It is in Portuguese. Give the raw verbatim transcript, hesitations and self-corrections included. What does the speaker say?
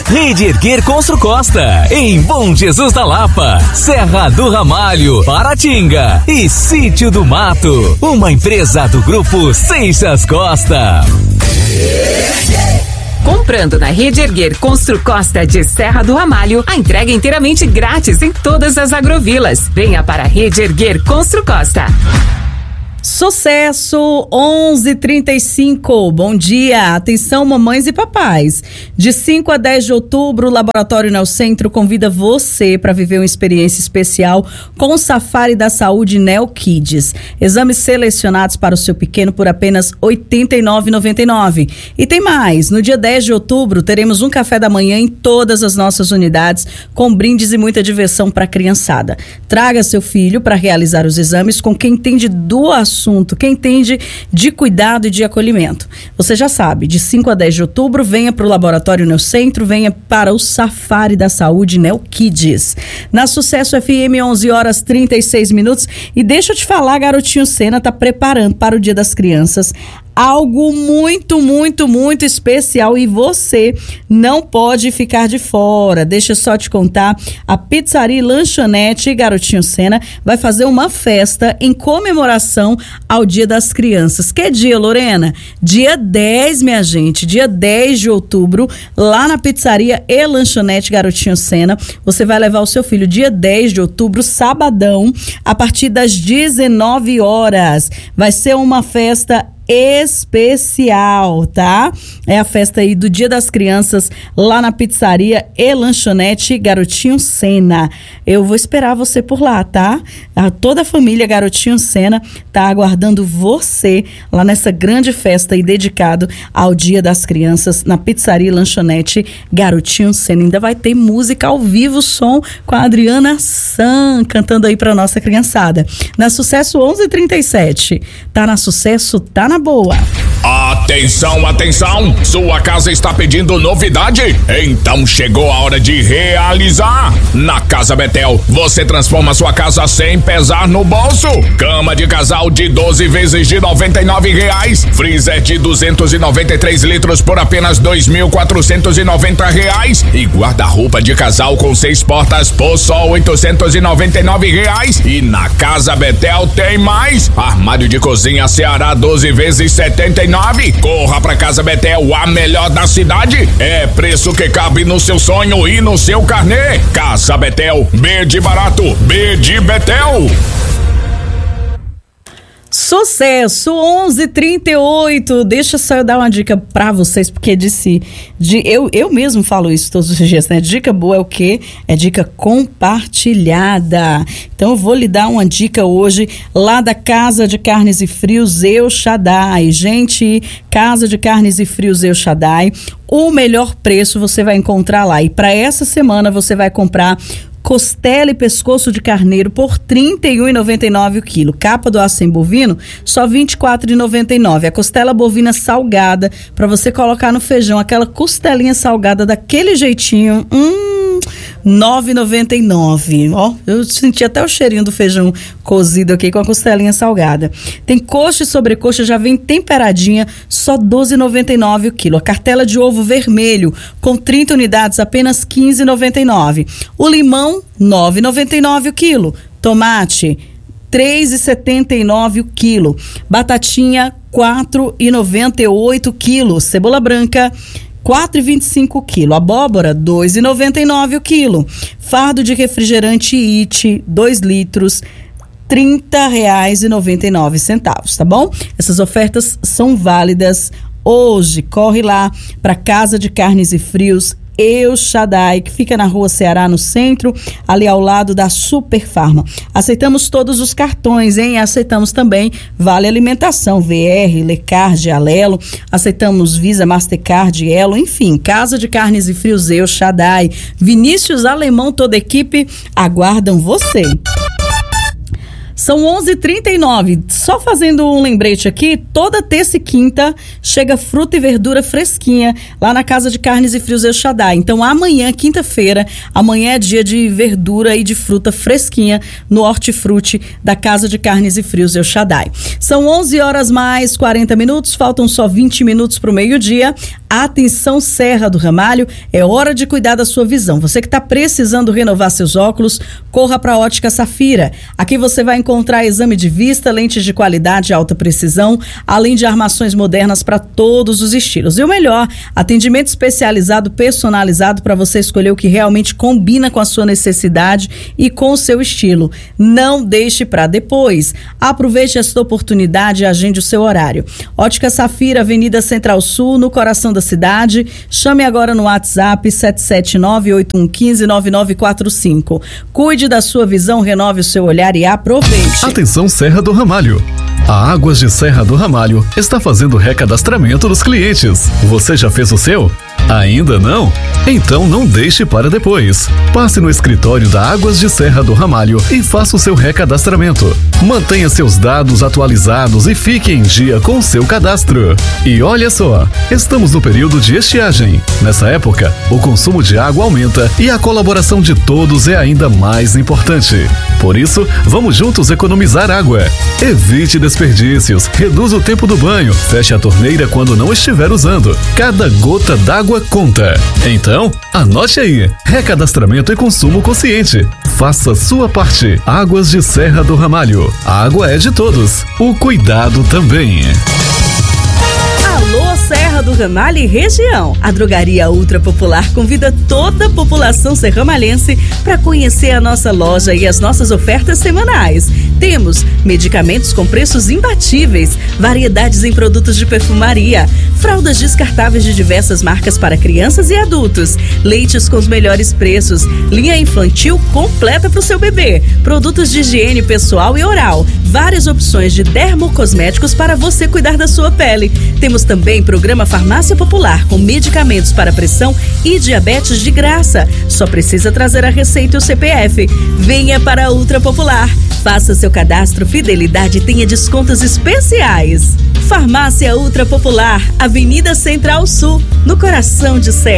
Rede Erguer Constru Costa, em Bom Jesus da Lapa, Serra do Ramalho, Paratinga e Sítio do Mato. Uma empresa do Grupo Seixas Costa. Comprando na Rede Erguer Constru Costa de Serra do Ramalho, a entrega é inteiramente grátis em todas as agrovilas. Venha para a Rede Erguer Constru Costa. Sucesso onze e trinta e cinco. Bom dia, atenção mamães e papais. De cinco a dez de outubro, o Laboratório Neocentro convida você para viver uma experiência especial com o Safari da Saúde Neo Kids. Exames selecionados para o seu pequeno por apenas oitenta e nove reais e noventa e nove centavos. E tem mais, no dia dez de outubro teremos um café da manhã em todas as nossas unidades com brindes e muita diversão para a criançada. Traga seu filho para realizar os exames com quem entende do assunto. assunto, quem entende de cuidado e de acolhimento. Você já sabe, de cinco a dez de outubro, venha para o Laboratório Neocentro, venha para o Safari da Saúde Neo Kids. Na Sucesso F M, onze horas e trinta e seis minutos. E deixa eu te falar, garotinho Sena tá preparando para o Dia das Crianças algo muito, muito, muito especial e você não pode ficar de fora. Deixa eu só te contar, a Pizzaria e Lanchonete Garotinho Sena vai fazer uma festa em comemoração ao Dia das Crianças. Que dia, Lorena? Dia dez, minha gente, dia dez de outubro, lá na Pizzaria e Lanchonete Garotinho Sena. Você vai levar o seu filho dia dez de outubro, sabadão, a partir das dezenove horas. Vai ser uma festa especial, tá? É a festa aí do Dia das Crianças lá na Pizzaria e Lanchonete Garotinho Sena. Eu vou esperar você por lá, tá? A toda a família Garotinho Sena tá aguardando você lá nessa grande festa aí dedicado ao Dia das Crianças na Pizzaria e Lanchonete Garotinho Sena. Ainda vai ter música ao vivo, som com a Adriana San cantando aí pra nossa criançada. Na Sucesso onze e trinta e sete. Tá na Sucesso, tá na boa. Atenção, atenção! Sua casa está pedindo novidade? Então chegou a hora de realizar! Na Casa Betel, você transforma sua casa sem pesar no bolso. Cama de casal de doze vezes de noventa e nove reais. Freezer de duzentos e noventa e três litros por apenas dois mil quatrocentos e noventa reais. E guarda-roupa de casal com seis portas por só oitocentos e noventa e nove reais. E na Casa Betel tem mais. Armário de cozinha Ceará doze vezes setenta e nove. Corra pra Casa Betel, a melhor da cidade. É preço que cabe no seu sonho e no seu carnê. Casa Betel, B de barato, B de Betel. Sucesso onze e trinta e oito. Deixa só eu dar uma dica pra vocês, porque disse, de, eu, eu mesmo falo isso todos os dias, né? Dica boa é o quê? É dica compartilhada. Então eu vou lhe dar uma dica hoje lá da Casa de Carnes e Frios El Shaddai. Gente, Casa de Carnes e Frios El Shaddai, o melhor preço você vai encontrar lá. E para essa semana você vai comprar costela e pescoço de carneiro por trinta e um reais e noventa e nove centavos o quilo. Capa do aço sem bovino, só vinte e quatro reais e noventa e nove centavos. A costela bovina salgada, para você colocar no feijão, aquela costelinha salgada daquele jeitinho, hum, nove reais e noventa e nove centavos. Ó, eu senti até o cheirinho do feijão cozido aqui com a costelinha salgada. Tem coxa e sobrecoxa, já vem temperadinha, só doze reais e noventa e nove centavos o quilo. A cartela de ovo vermelho, com trinta unidades, apenas quinze reais e noventa e nove centavos. O limão, nove reais e noventa e nove centavos o quilo. Tomate, três reais e setenta e nove centavos o quilo. Batatinha, quatro reais e noventa e oito centavos o quilo. Cebola branca, quatro reais e vinte e cinco centavos o quilo. Abóbora, dois reais e noventa e nove centavos o quilo. Fardo de refrigerante I T, dois litros, trinta reais e noventa e nove centavos, tá bom? Essas ofertas são válidas hoje. Corre lá para Casa de Carnes e Frios El Shaddai, que fica na Rua Ceará, no centro, ali ao lado da Super Farma. Aceitamos todos os cartões, hein? Aceitamos também Vale Alimentação, V R, Lecard, Alelo. Aceitamos Visa, Mastercard, Elo, enfim. Casa de Carnes e Frios El Shaddai. Vinícius Alemão, toda a equipe aguardam você. São onze e trinta e nove. Só fazendo um lembrete aqui, toda terça e quinta chega fruta e verdura fresquinha lá na Casa de Carnes e Frios El Shaddai. Então amanhã, quinta-feira, amanhã é dia de verdura e de fruta fresquinha no Hortifruti da Casa de Carnes e Frios El Shaddai. São onze horas mais quarenta minutos, faltam só vinte minutos para o meio-dia. Atenção, Serra do Ramalho, é hora de cuidar da sua visão. Você que está precisando renovar seus óculos, corra para a Ótica Safira. Aqui você vai encontrar exame de vista, lentes de qualidade e alta precisão, além de armações modernas para todos os estilos. E o melhor, atendimento especializado, personalizado para você escolher o que realmente combina com a sua necessidade e com o seu estilo. Não deixe para depois. Aproveite esta oportunidade e agende o seu horário. Ótica Safira, Avenida Central Sul, no coração da cidade. Chame agora no WhatsApp sete sete nove, oito um um cinco, nove nove quatro cinco. Cuide da sua visão, renove o seu olhar e aproveite. Atenção, Serra do Ramalho. A Águas de Serra do Ramalho está fazendo recadastramento dos clientes. Você já fez o seu? Ainda não? Então não deixe para depois. Passe no escritório da Águas de Serra do Ramalho e faça o seu recadastramento. Mantenha seus dados atualizados e fique em dia com o seu cadastro. E olha só, estamos no período de estiagem. Nessa época, o consumo de água aumenta e a colaboração de todos é ainda mais importante. Por isso, vamos juntos economizar água. Evite desperdícios, reduza o tempo do banho, feche a torneira quando não estiver usando. Cada gota d'água conta. Então, anote aí: recadastramento e consumo consciente. Faça sua parte. Águas de Serra do Ramalho. A água é de todos. O cuidado também. Alô, Serra do Ramalho e região. A Drogaria Ultra Popular convida toda a população serramalhense para conhecer a nossa loja e as nossas ofertas semanais. Temos medicamentos com preços imbatíveis, variedades em produtos de perfumaria, fraldas descartáveis de diversas marcas para crianças e adultos, leites com os melhores preços, linha infantil completa para o seu bebê, produtos de higiene pessoal e oral, várias opções de dermocosméticos para você cuidar da sua pele. Temos também programa Farmácia Popular com medicamentos para pressão e diabetes de graça. Só precisa trazer a receita e o C P F. Venha para a Ultra Popular. Faça seu cadastro Fidelidade e tenha descontos especiais. Farmácia Ultra Popular, Avenida Central Sul, no coração de Serra.